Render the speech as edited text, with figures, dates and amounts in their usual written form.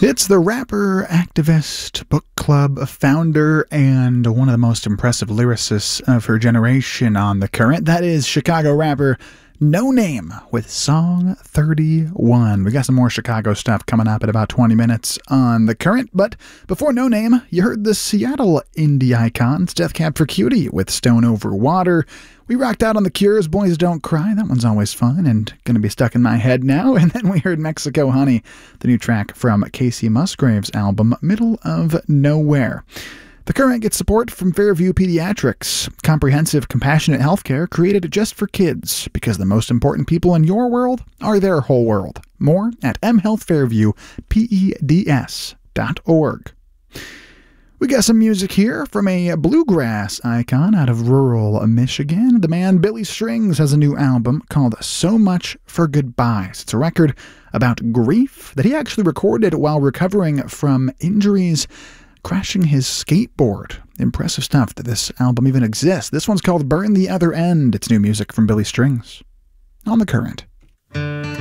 It's the rapper, activist, book club founder, and one of the most impressive lyricists of her generation on The Current. That is Chicago rapper Noname with Song 31. We got some more Chicago stuff coming up in about 20 minutes on The Current, but before Noname, you heard the Seattle indie icons, Death Cab for Cutie with Stone Over Water. We rocked out on The Cure's Boys Don't Cry. That one's always fun and going to be stuck in my head now. And then we heard Mexico Honey, the new track from Casey Musgrave's album, Middle of Nowhere. The Current gets support from Fairview Pediatrics, comprehensive, compassionate healthcare created just for kids, because the most important people in your world are their whole world. More at mhealthfairviewpeds.org. We got some music here from a bluegrass icon out of rural Michigan. The man Billy Strings has a new album called So Much for Goodbyes. It's a record about grief that he actually recorded while recovering from injuries crashing his skateboard. Impressive stuff that this album even exists. This one's called Burn the Other End. It's new music from Billy Strings on The Current.